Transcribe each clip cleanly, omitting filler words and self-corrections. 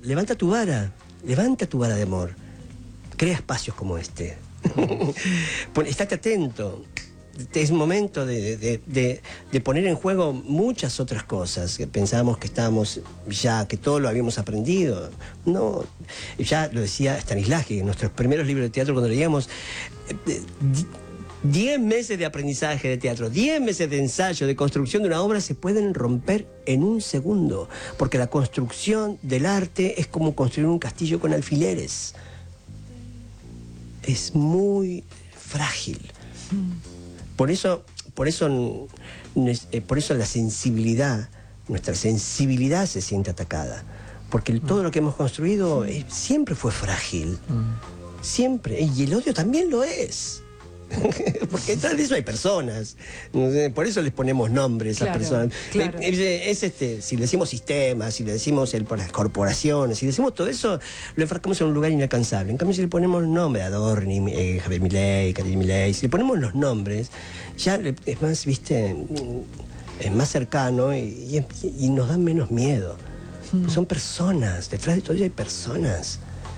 levanta tu vara de amor. Crea espacios como este. Estate atento. Es momento de poner en juego muchas otras cosas que pensábamos que estábamos ya, que todo lo habíamos aprendido. No, ya lo decía Stanislavski en nuestros primeros libros de teatro cuando leíamos 10 meses de aprendizaje de teatro, 10 meses de ensayo, de construcción de una obra se pueden romper en un segundo, porque la construcción del arte es como construir un castillo con alfileres. Es muy frágil. Por eso la sensibilidad, nuestra sensibilidad se siente atacada. Porque todo lo que hemos construido siempre fue frágil. Siempre. Y el odio también lo es. Porque detrás de eso hay personas. Por eso les ponemos nombres a personas. Claro. Si le decimos sistemas, si le decimos por las corporaciones, si le decimos todo eso, lo enfrascamos en un lugar inalcanzable. En cambio, si le ponemos nombre a Adorni, Javier Milei, Karin Milei, si le ponemos los nombres, ya es más, es más cercano y nos da menos miedo. Son personas, detrás de todo ello hay personas.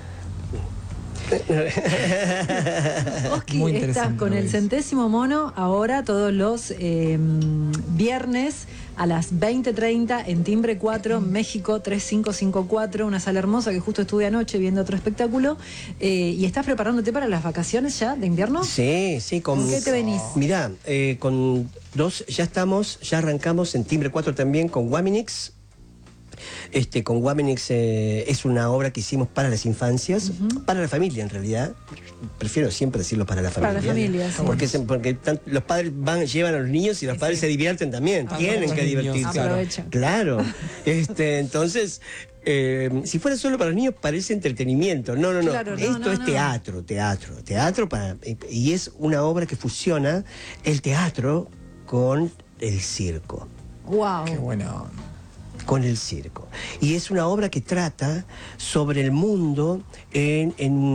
Oski, estás con el 100º mono ahora todos los viernes a las 20:30 en Timbre 4, México 3554, una sala hermosa que justo estuve anoche viendo otro espectáculo. ¿Y estás preparándote para las vacaciones ya de invierno? Sí. ¿Con qué te venís? Mirá, con ya arrancamos en Timbre 4 también con Waminix. Con Waminix es una obra que hicimos para las infancias, para la familia en realidad. Prefiero siempre decirlo para la familia. Para la familia, sí. Porque los padres llevan a los niños y los padres se divierten también. Tienen que divertirse. Aprovechan. Claro. Entonces, si fuera solo para los niños parece entretenimiento. No. Claro, esto es teatro. Y es una obra que fusiona el teatro con el circo. ¡Wow! ¡Qué bueno! Con el circo. Y es una obra que trata sobre el mundo en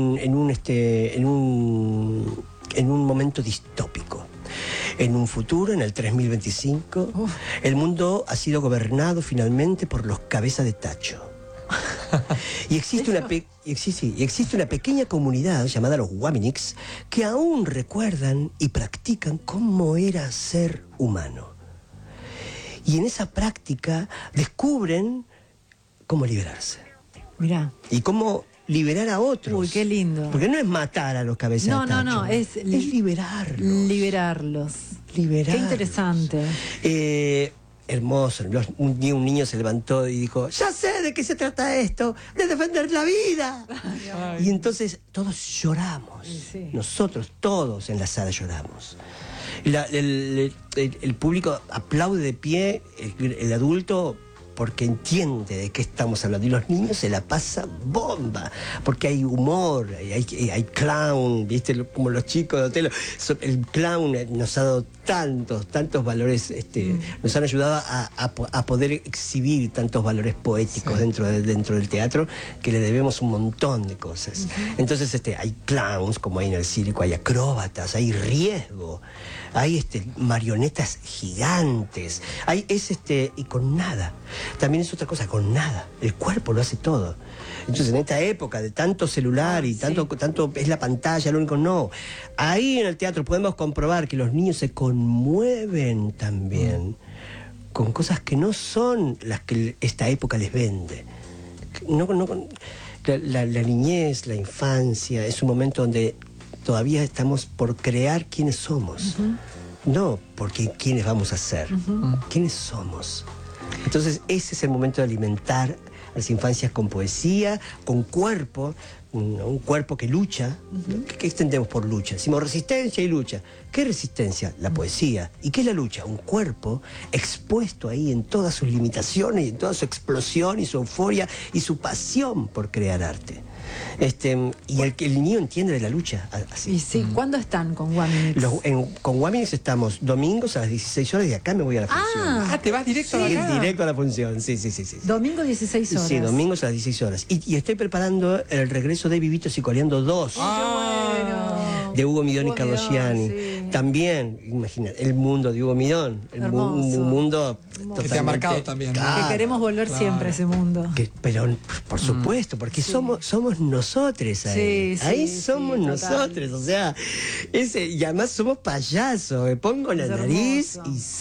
un momento distópico. En un futuro, en el 3025, el mundo ha sido gobernado finalmente por los cabezas de tacho. Y existe una pequeña comunidad llamada los Waminix que aún recuerdan y practican cómo era ser humano. Y en esa práctica descubren cómo liberarse. Mirá. Y cómo liberar a otros. Uy, qué lindo. Porque no es matar a los cabezas de tacho. No, es liberarlos. Liberarlos. Qué interesante. Hermoso. Un niño se levantó y dijo, ya sé de qué se trata esto, de defender la vida. Ay. Y entonces todos lloramos. Sí. Nosotros todos en la sala lloramos. El público aplaude de pie, el adulto, porque entiende de qué estamos hablando. Y los niños se la pasan bomba, porque hay humor, hay clown, ¿viste? Como los chicos de Otelo. El clown nos ha dado tantos valores, nos han ayudado a poder exhibir tantos valores poéticos dentro del teatro, que le debemos un montón de cosas. Entonces hay clowns, como hay en el circo, hay acróbatas, hay riesgo, hay marionetas gigantes, y con nada. También es otra cosa, con nada. El cuerpo lo hace todo. Entonces, en esta época de tanto celular y tanto es la pantalla, lo único no. Ahí en el teatro podemos comprobar que los niños se conmueven también con cosas que no son las que esta época les vende. La niñez, la infancia, es un momento donde todavía estamos por crear quiénes somos. No porque quiénes vamos a ser, quiénes somos. Entonces ese es el momento de alimentar a las infancias con poesía, con cuerpo, un cuerpo que lucha. ¿Qué extendemos por lucha? Decimos resistencia y lucha. ¿Qué resistencia? La poesía. ¿Y qué es la lucha? Un cuerpo expuesto ahí en todas sus limitaciones, y en toda su explosión y su euforia y su pasión por crear arte. Y el niño entiende de la lucha así. Y sí, ¿cuándo están con Waminix? Con Waminix estamos domingos a las 16 horas y acá me voy a la función. ¿Te vas directo a la directo a la función, sí. Domingo 16 horas. Sí, domingos a las 16 horas. Y estoy preparando el regreso de Vivitos y Coleando 2. ¡Qué bueno! de Hugo Midón y Hugo Carlos Midón, Gianni. sí. También, imagínate, el mundo de Hugo Midón. Hermoso. Un mundo Hermoso. Que te ha marcado también, ¿no? Claro, Que queremos volver siempre a ese mundo. pero por supuesto, porque somos nosotros ahí. Sí, Ahí sí, somos sí, nosotros. total. O sea, y además somos payasos. Me pongo la Es nariz hermoso. y